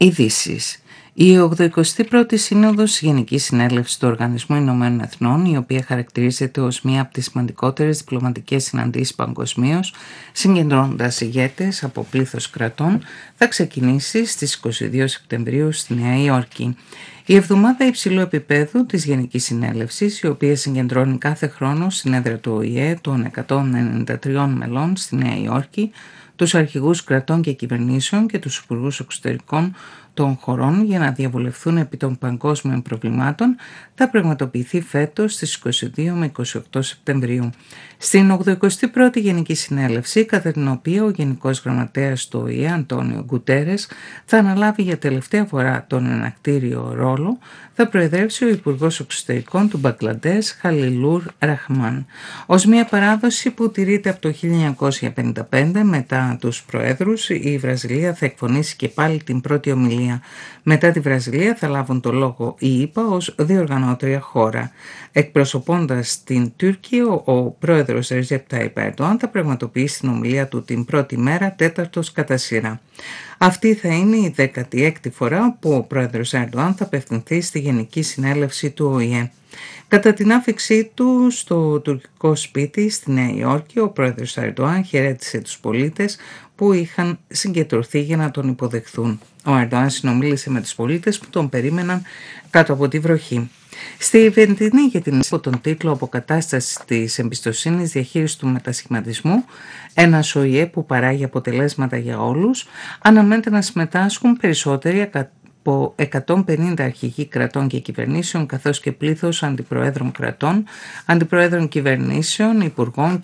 Ειδήσεις. Η 81η Σύνοδος Γενικής Συνέλευσης του Οργανισμού Ηνωμένων Εθνών, η οποία χαρακτηρίζεται ως μία από τις σημαντικότερες διπλωματικές συναντήσεις παγκοσμίως, συγκεντρώνοντας ηγέτες από πλήθος κρατών, θα ξεκινήσει στις 22 Σεπτεμβρίου στη Νέα Υόρκη. Η εβδομάδα υψηλού επίπεδου της Γενικής Συνέλευσης, η οποία συγκεντρώνει κάθε χρόνο στην έδρα του ΟΗΕ των 193 μελών στη Νέα Υόρκη, τους αρχηγούς κρατών και κυβερνήσεων και τους υπουργούς εξωτερικών των χωρών για να διαβουλευθούν επί των παγκόσμιων προβλημάτων, θα πραγματοποιηθεί φέτος στις 22 με 28 Σεπτεμβρίου. Στην 81η Γενική Συνέλευση, κατά την οποία ο Γενικός Γραμματέας του ΟΗΕ, Αντώνιο Γκουτέρες, θα αναλάβει για τελευταία φορά τον ενακτήριο ρόλο, θα προεδρεύσει ο Υπουργός Εξωτερικών του Μπαγκλαντές, Χαλιλούρ Ραχμάν. Ως μια παράδοση που τηρείται από το 1955, μετά τους προέδρους, η Βραζιλία θα εκφωνήσει και πάλι την πρώτη ομιλία. Μετά τη Βραζιλία θα λάβουν το λόγο η ΗΠΑ ως διοργανώτρια χώρα. Εκπροσωπώντας την Τουρκία, ο πρόεδρος Ρετζέπ Τάιπ Ερντοάν θα πραγματοποιήσει την ομιλία του την πρώτη μέρα, τέταρτος κατά σειρά. Αυτή θα είναι η 16η φορά που ο πρόεδρος Ερντοάν θα απευθυνθεί στη Γενική Συνέλευση του ΟΗΕ. Κατά την άφιξή του στο τουρκικό σπίτι στη Νέα Υόρκη, ο πρόεδρος Ερντοάν χαιρέτησε τους πολίτες που είχαν συγκεντρωθεί για να τον υποδεχθούν. Ο Ερντοάν συνομίλησε με τους πολίτες που τον περίμεναν κάτω από τη βροχή. Στη Βεντινή για την υπό τον τίτλο «Αποκατάσταση της εμπιστοσύνης, διαχείριση του μετασχηματισμού», ένας ΟΗΕ που παράγει αποτελέσματα για όλους, αναμένεται να συμμετάσχουν περισσότεροι από 150 αρχηγοί κρατών και κυβερνήσεων, καθώς και πλήθος αντιπροέδρων κρατών, αντιπροέδρων κυβερνήσεων, υπουργών